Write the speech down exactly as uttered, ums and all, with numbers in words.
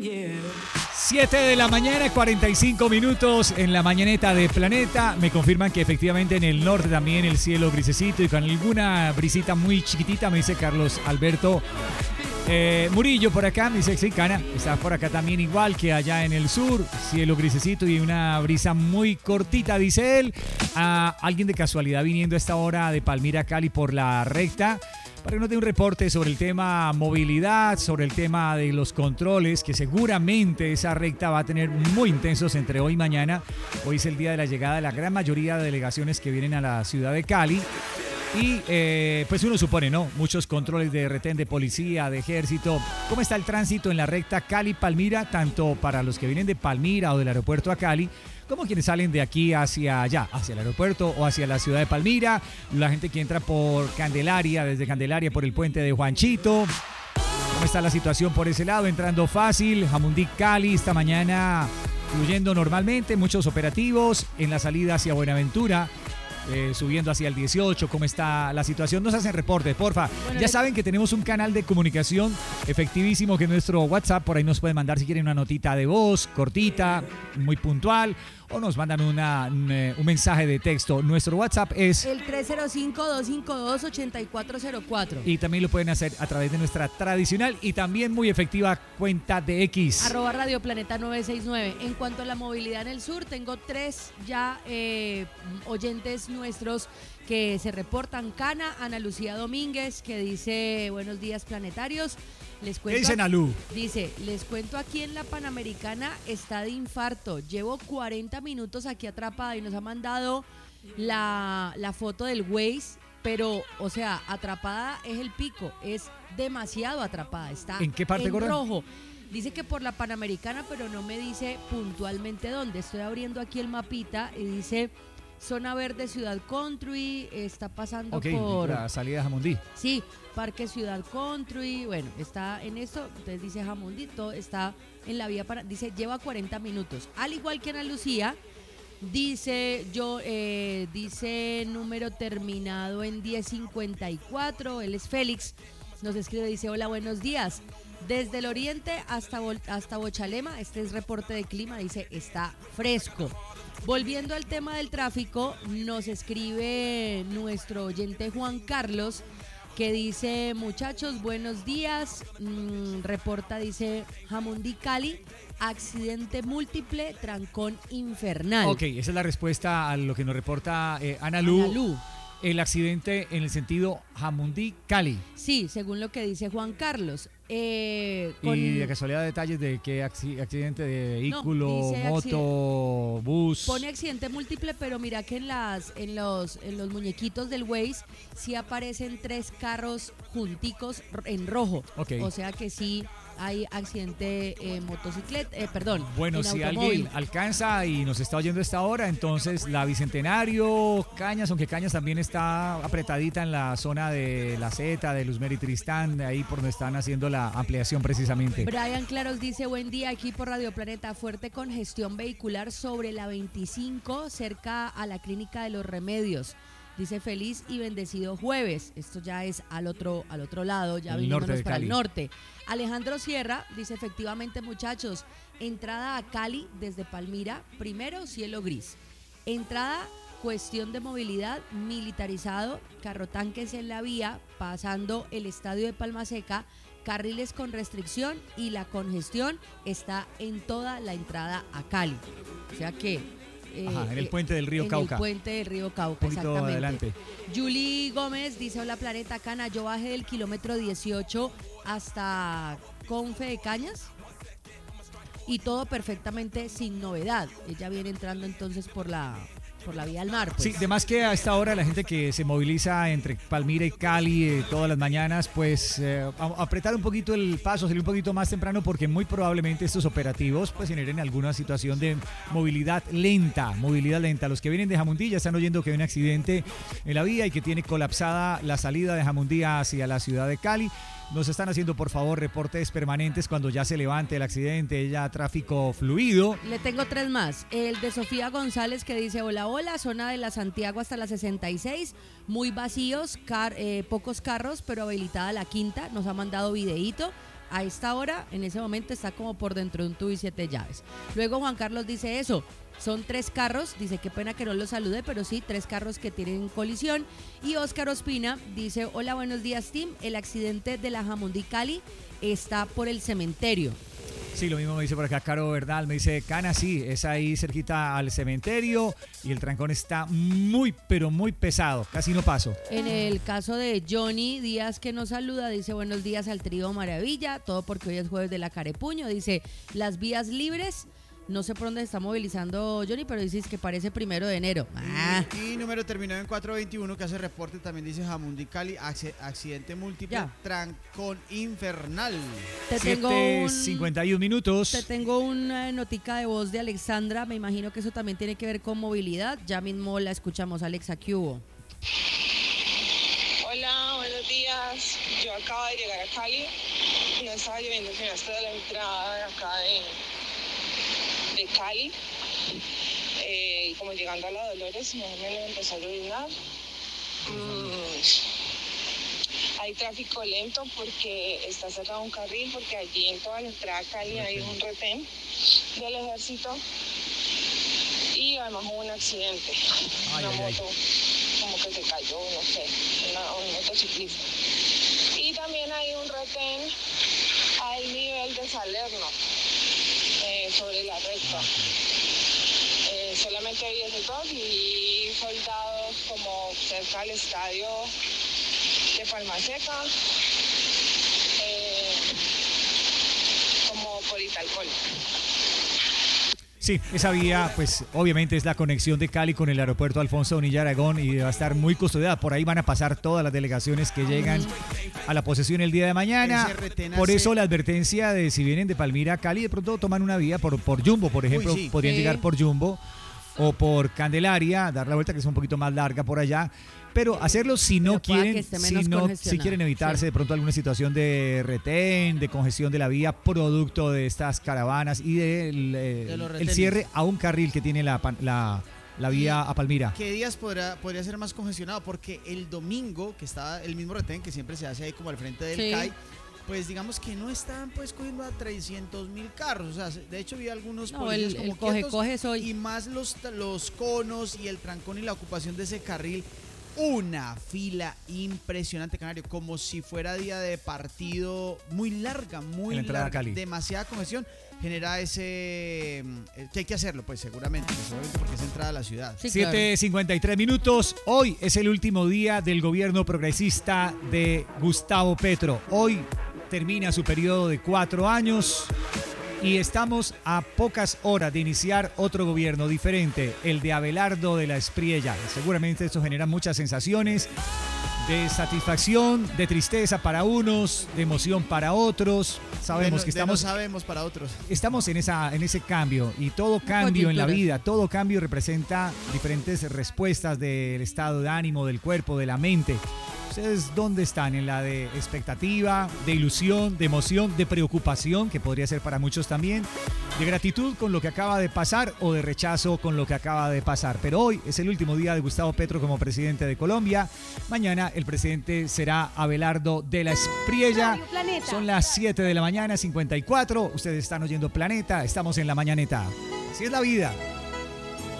siete de la mañana, cuarenta y cinco minutos en la mañaneta de Planeta. Me confirman que efectivamente en el norte también el cielo grisecito y con alguna brisita muy chiquitita, me dice Carlos Alberto eh, Murillo por acá, me dice Xicana. Está por acá también igual que allá en el sur, cielo grisecito y una brisa muy cortita, dice él. A alguien de casualidad viniendo a esta hora de Palmira a Cali por la recta, para que nos dé un reporte sobre el tema movilidad, sobre el tema de los controles, que seguramente esa recta va a tener muy intensos entre hoy y mañana. Hoy es el día de la llegada de la gran mayoría de delegaciones que vienen a la ciudad de Cali. Y eh, pues uno supone, ¿no? Muchos controles de retén de policía, de ejército. ¿Cómo está el tránsito en la recta Cali-Palmira? Tanto para los que vienen de Palmira o del aeropuerto a Cali, como quienes salen de aquí hacia allá, hacia el aeropuerto o hacia la ciudad de Palmira. La gente que entra por Candelaria, desde Candelaria por el puente de Juanchito. ¿Cómo está la situación por ese lado? Entrando fácil. Jamundí Cali esta mañana fluyendo normalmente. Muchos operativos en la salida hacia Buenaventura. Eh, subiendo hacia el dieciocho, ¿cómo está la situación? Nos hacen reportes, porfa. Bueno, ya saben que tenemos un canal de comunicación efectivísimo que es nuestro WhatsApp. Por ahí nos pueden mandar si quieren una notita de voz, cortita, muy puntual, o nos mandan una, un, un mensaje de texto. Nuestro WhatsApp es el tres cero cinco, dos cinco dos, ocho cuatro cero cuatro. Y también lo pueden hacer a través de nuestra tradicional y también muy efectiva cuenta de X. Arroba Radio Planeta nueve seis nueve. En cuanto a la movilidad en el sur, tengo tres ya eh, oyentes nuestros que se reportan. Cana, Ana Lucía Domínguez, que dice: buenos días planetarios. Les cuento, ¿qué dice Nalú? Dice, les cuento aquí en la Panamericana está de infarto. Llevo cuarenta minutos aquí atrapada y nos ha mandado la, la foto del Waze, pero, o sea, atrapada es el pico, es demasiado atrapada. Está ¿en qué parte, en Gordon? rojo. Dice que por la Panamericana, pero no me dice puntualmente dónde. Estoy abriendo aquí el mapita y dice zona verde Ciudad Country, está pasando okay, por la salida de Jamundí. Sí, Parque Ciudad Country, bueno, está en esto, entonces dice Jamundí, todo está en la vía para, dice lleva cuarenta minutos, al igual que Ana Lucía. Dice yo, eh, dice número terminado en diez cincuenta y cuatro, él es Félix, nos escribe, dice hola, buenos días. Desde el oriente hasta, hasta Bochalema, este es reporte de clima, dice está fresco. Volviendo al tema del tráfico, nos escribe nuestro oyente Juan Carlos, que dice, muchachos, buenos días, mm, reporta, dice, Jamundí Cali, accidente múltiple, trancón infernal. Ok, esa es la respuesta a lo que nos reporta eh, Ana Lu. Ana Lu. El accidente en el sentido Jamundí Cali. Sí, según lo que dice Juan Carlos. Eh, con... Y de casualidad detalles de qué accidente de vehículo, no, moto, accidente, bus. Pone accidente múltiple, pero mira que en las en los en los muñequitos del Waze sí aparecen tres carros junticos en rojo. Okay. O sea que sí hay accidente eh, motocicleta, eh, perdón. Bueno, si alguien alcanza y nos está oyendo a esta hora, entonces la Bicentenario, Cañas, aunque Cañas también está apretadita en la zona de La Zeta, de Luzmeri Tristán, de ahí por donde están haciendo la ampliación precisamente. Brian Claros dice, buen día, aquí por Radio Planeta, fuerte congestión vehicular sobre la veinticinco, cerca a la Clínica de los Remedios. Dice feliz y bendecido jueves. Esto ya es al otro, al otro lado, ya viniéndonos para el norte. Alejandro Sierra dice, efectivamente muchachos, entrada a Cali desde Palmira, primero cielo gris. Entrada, cuestión de movilidad, militarizado, carro tanques en la vía, pasando el estadio de Palma Seca, carriles con restricción y la congestión está en toda la entrada a Cali. O sea que... Eh, Ajá, en el puente del río en Cauca. En el puente del río Cauca, un exactamente. Adelante. Julie Gómez dice, hola Planeta Cana, yo bajé del kilómetro dieciocho hasta Confe de Cañas y todo perfectamente sin novedad. Ella viene entrando entonces por la... por la vía al mar. Pues. Sí, además que a esta hora la gente que se moviliza entre Palmira y Cali eh, todas las mañanas, pues eh, a, a apretar un poquito el paso, salir un poquito más temprano porque muy probablemente estos operativos pues generen alguna situación de movilidad lenta, movilidad lenta. Los que vienen de Jamundí ya están oyendo que hay un accidente en la vía y que tiene colapsada la salida de Jamundí hacia la ciudad de Cali. Nos están haciendo, por favor, reportes permanentes cuando ya se levante el accidente, ya tráfico fluido. Le tengo tres más. El de Sofía González que dice, hola, hola, zona de la Santiago hasta la sesenta y seis, muy vacíos, car- eh, pocos carros, pero habilitada la quinta, nos ha mandado videíto. a esta hora, en ese momento, está como por dentro de un tubo y siete llaves. Luego Juan Carlos dice eso. Son tres carros, dice qué pena que no los salude, pero sí, tres carros que tienen colisión. Y Óscar Ospina dice, hola, buenos días, team. El accidente de la Jamundí Cali está por el cementerio. Sí, lo mismo me dice por acá Caro Verdal, me dice, Cana, sí, es ahí cerquita al cementerio y el trancón está muy, pero muy pesado, casi no paso. En el caso de Johnny Díaz, que nos saluda, dice, buenos días al trío Maravilla, todo porque hoy es jueves de la Carepuño, dice, las vías libres. No sé por dónde se está movilizando Johnny, pero dices que parece primero de enero. Ah. Y, y número terminado en cuatrocientos veintiuno que hace reporte también dice Jamundí Cali, accidente múltiple, ya. Trancón infernal. Te tengo un, cincuenta y uno minutos. Te tengo una notica de voz de Alexandra, me imagino que eso también tiene que ver con movilidad. Ya mismo la escuchamos. Alexa, ¿qué hubo? Hola, buenos días. Yo acabo de llegar a Cali. No estaba lloviendo, sino hasta la entrada de acá de... de Cali, eh, como llegando a la Dolores, más o menos empezó a llover. Mm, hay tráfico lento porque está cerrado un carril, porque allí en toda la entrada a Cali hay un retén del ejército y además hubo un accidente, ay, una ay, moto ay. como que se cayó, no sé, una, un motociclista. Y también hay un retén al nivel de Salerno. Eh, sobre la recta. Eh, solamente hay dos y soldados como cerca del estadio de Palma Seca, eh, como por Italcol. Sí, esa vía, pues obviamente es la conexión de Cali con el aeropuerto Alfonso Bonilla Aragón y va a estar muy custodiada. Por ahí van a pasar todas las delegaciones que llegan a la posesión el día de mañana. Por eso la advertencia de si vienen de Palmira a Cali, de pronto toman una vía por, por Jumbo, por ejemplo. Uy, sí. Podrían sí. llegar por Jumbo o por Candelaria, dar la vuelta que es un poquito más larga por allá. Pero hacerlo si no quieren, si no, si quieren evitarse sí. de pronto alguna situación de retén, de congestión de la vía, producto de estas caravanas y del de de el cierre a un carril que tiene la, la, la vía a Palmira. ¿Qué días podrá, podría ser más congestionado? Porque el domingo, que está el mismo retén que siempre se hace ahí como al frente del sí. C A I, pues digamos que no están pues cogiendo a trescientos mil carros, o sea, de hecho vi algunos no, policías el, como el coge, quietos coge soy. Y más los, los conos y el trancón y la ocupación de ese carril. Una fila impresionante, Canario, como si fuera día de partido, muy larga, muy larga, demasiada congestión, genera ese, que hay que hacerlo, pues seguramente, seguramente porque es entrada a la ciudad. Sí, siete cincuenta y tres minutos, hoy es el último día del gobierno progresista de Gustavo Petro, hoy termina su periodo de cuatro años. Y estamos a pocas horas de iniciar otro gobierno diferente, el de Abelardo de la Espriella. Seguramente esto genera muchas sensaciones de satisfacción, de tristeza para unos, de emoción para otros. Sabemos de no, que estamos, de no sabemos para otros. Estamos en esa, en ese cambio y todo cambio en la vida, todo cambio representa diferentes respuestas del estado de ánimo, del cuerpo, de la mente. ¿Ustedes dónde están? ¿En la de expectativa, de ilusión, de emoción, de preocupación, que podría ser para muchos también, de gratitud con lo que acaba de pasar o de rechazo con lo que acaba de pasar? Pero hoy es el último día de Gustavo Petro como presidente de Colombia. Mañana el presidente será Abelardo de la Espriella. Son las siete de la mañana, cincuenta y cuatro. Ustedes están oyendo Planeta, estamos en la mañaneta. Así es la vida.